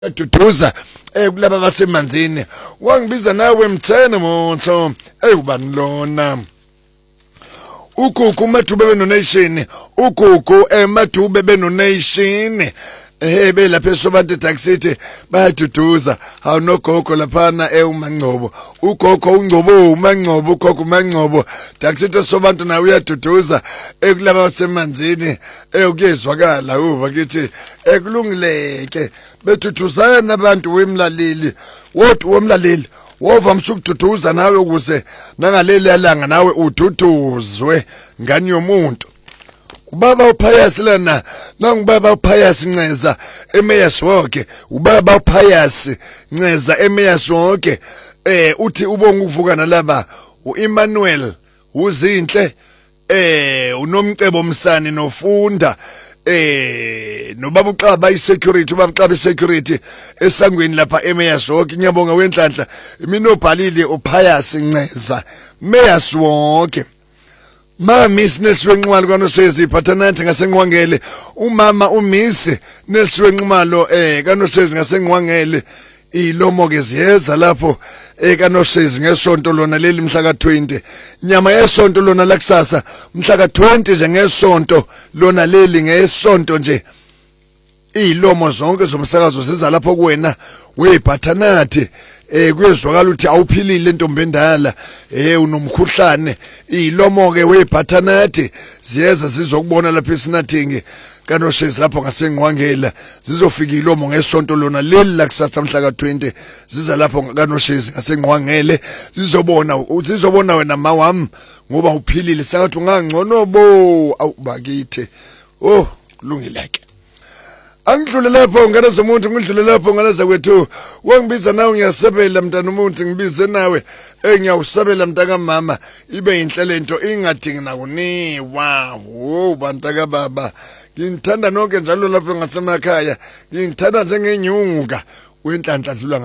Duduza kulaba basemanzini wangibiza nawe mthene motho ubani lona ugugu Madube benonation ugugu Madube benonation belapha eSobantu Taxi bayaduduza awunogogo laphana uMangcobo ugogo uNgcobo uMangcobo ugogo uMangcobo Taxi eSobantu nawe uyaduduza kulaba basemanzini ukuyezwakala bakithi kulungileke beduduzana abantu wemlaleli womlaleli wovamsa ukududuza nawe ukuze nangaleli yalanga nawe ududuzwe ngani yomuntu ubaba uPhayasi lana nangubaba uPhayasi Nceza eMeyas wonke ubaba uPhayasi Nceza eMeyas wonke uthi ubonga uvuka nalaba uEmmanuel uzinhle uNomcebo Msani nofunda nobaba uXaba isecurity ubaba uXaba isecurity esangweni lapha eMeyas wonke ngiyabonga wenhlanhla mina obhalile uPhayasi Nceza Meyas wonke Miss Nelson Nxumalo kaNosezi Phathanathi ngasenqwangele umama uMiss Nelson Nxumalo kaNosezi ngasenqwangele ilomo ke ziyeza lapho kaNosezi ngesonto lona leli mhla ka20 nyama yesonto lona lakusasa mhla ka20 nje ngesonto lona leli ngesonto nje ilomo zonke zomsakazo siza lapho kuwena wePhathanathi kuyezwakala ukuthi awuphilile intombi endala unomkhuhlane ilomo ke wePhathanathi ziyeza sizokubona lapha eSinathingi kaNosezi lapho ngasenqwangela zizofika ilomo ngesonto lona leli lakusasa mhla ka20 ziza lapho kaNosezi ngasenqwangele zizobona wena mawami ngoba uphilile sakathi ungangcono bo awubakithe kulungileke angidlule lapho ngana zomuntu ngidlule lapho ngana zakwethu wangibiza nawe ngiyasebela mntana umuntu ngibize nawe ngiyawusebela mntaka mama ibe inhlelento ingadingi nakuniwa bantaka baba ngithanda nonke njalo lapho ngasemakhaya ngithanda njengenyunga wenhlanhla dlula